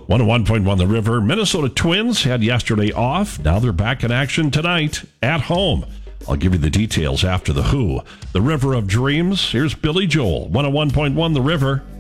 101.1 The River. Minnesota Twins had yesterday off. Now they're back in action tonight at home. I'll give you the details after the Who. The River of Dreams. Here's Billy Joel. 101.1 The River.